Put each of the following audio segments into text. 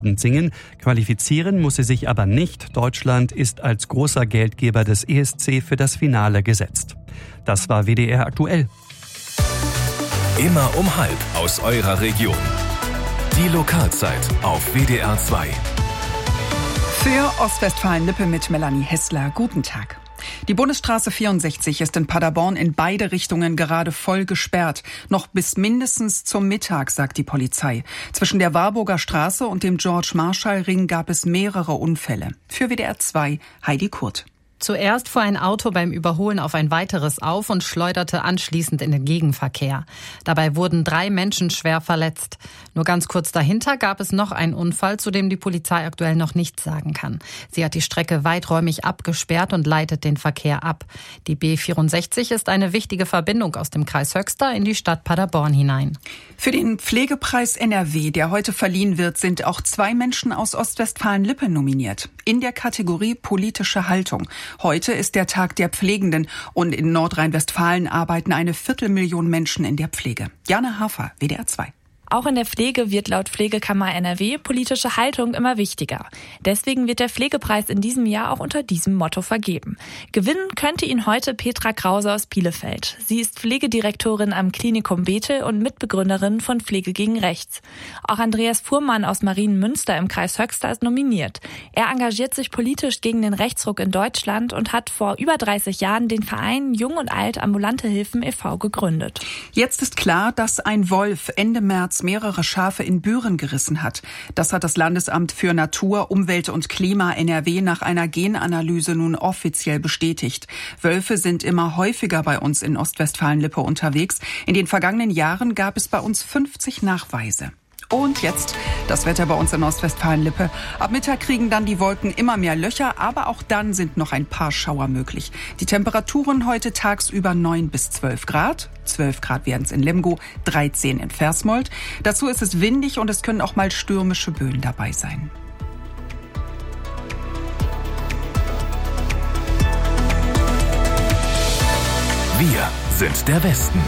singen. Qualifizieren muss sie sich aber nicht. Deutschland ist als großer Geldgeber des ESC für das Finale gesetzt. Das war WDR aktuell. Immer um 12:30 aus eurer Region. Die Lokalzeit auf WDR 2. Für Ostwestfalen-Lippe mit Melanie Hessler. Guten Tag. Die Bundesstraße 64 ist in Paderborn in beide Richtungen gerade voll gesperrt. Noch bis mindestens zum Mittag, sagt die Polizei. Zwischen der Warburger Straße und dem George-Marschall-Ring gab es mehrere Unfälle. Für WDR 2 Heidi Kurt. Zuerst fuhr ein Auto beim Überholen auf ein weiteres auf und schleuderte anschließend in den Gegenverkehr. Dabei wurden 3 Menschen schwer verletzt. Nur ganz kurz dahinter gab es noch einen Unfall, zu dem die Polizei aktuell noch nichts sagen kann. Sie hat die Strecke weiträumig abgesperrt und leitet den Verkehr ab. Die B64 ist eine wichtige Verbindung aus dem Kreis Höxter in die Stadt Paderborn hinein. Für den Pflegepreis NRW, der heute verliehen wird, sind auch 2 Menschen aus Ostwestfalen-Lippe nominiert. In der Kategorie politische Haltung. Heute ist der Tag der Pflegenden und in Nordrhein-Westfalen arbeiten 250.000 Menschen in der Pflege. Jana Hafer, WDR 2. Auch in der Pflege wird laut Pflegekammer NRW politische Haltung immer wichtiger. Deswegen wird der Pflegepreis in diesem Jahr auch unter diesem Motto vergeben. Gewinnen könnte ihn heute Petra Krause aus Bielefeld. Sie ist Pflegedirektorin am Klinikum Bethel und Mitbegründerin von Pflege gegen Rechts. Auch Andreas Fuhrmann aus Marienmünster im Kreis Höxter ist nominiert. Er engagiert sich politisch gegen den Rechtsruck in Deutschland und hat vor über 30 Jahren den Verein Jung und Alt Ambulante Hilfen e.V. gegründet. Jetzt ist klar, dass ein Wolf Ende März mehrere Schafe in Büren gerissen hat. Das hat das Landesamt für Natur, Umwelt und Klima NRW nach einer Genanalyse nun offiziell bestätigt. Wölfe sind immer häufiger bei uns in Ostwestfalen-Lippe unterwegs. In den vergangenen Jahren gab es bei uns 50 Nachweise. Und jetzt das Wetter bei uns in Ostwestfalen-Lippe. Ab Mittag kriegen dann die Wolken immer mehr Löcher, aber auch dann sind noch ein paar Schauer möglich. Die Temperaturen heute tagsüber 9 bis 12 Grad. 12 Grad werden es in Lemgo, 13 in Versmold. Dazu ist es windig und es können auch mal stürmische Böen dabei sein. Wir sind der Westen.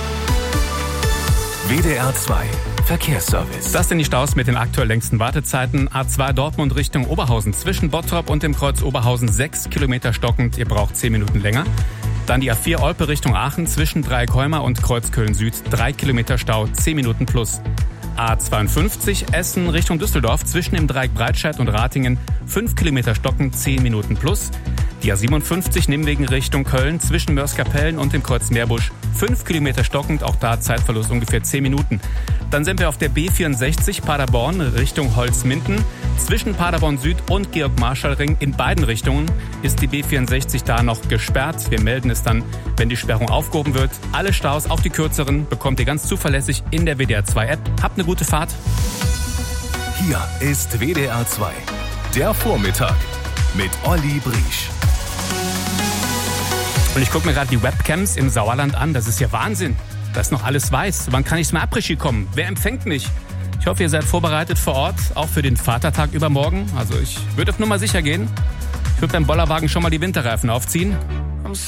WDR 2 Verkehrsservice. Das sind die Staus mit den aktuell längsten Wartezeiten. A2 Dortmund Richtung Oberhausen. Zwischen Bottrop und dem Kreuz Oberhausen 6 Kilometer stockend. Ihr braucht 10 Minuten länger. Dann die A4 Olpe Richtung Aachen. Zwischen Dreieckholmer und Kreuz Köln Süd. 3 Kilometer Stau, 10 Minuten plus. A52 Essen Richtung Düsseldorf. Zwischen dem Dreieck Breitscheid und Ratingen. 5 Kilometer stockend, 10 Minuten plus. Die A57 Nimwegen Richtung Köln. Zwischen Mörs-Kapellen und dem Kreuz Meerbusch. 5 Kilometer stockend, auch da Zeitverlust ungefähr 10 Minuten. Dann sind wir auf der B64 Paderborn Richtung Holzminden. Zwischen Paderborn Süd und Georg-Marschall-Ring in beiden Richtungen ist die B64 da noch gesperrt. Wir melden es dann, wenn die Sperrung aufgehoben wird. Alle Staus, auch die kürzeren, bekommt ihr ganz zuverlässig in der WDR 2 App. Habt eine gute Fahrt. Hier ist WDR 2, der Vormittag mit Olli Briesch. Und ich gucke mir gerade die Webcams im Sauerland an. Das ist ja Wahnsinn. Das ist noch alles weiß. Wann kann ich zum Après-Ski kommen? Wer empfängt mich? Ich hoffe, ihr seid vorbereitet vor Ort, auch für den Vatertag übermorgen. Also ich würde auf Nummer sicher gehen. Ich würde beim Bollerwagen schon mal die Winterreifen aufziehen.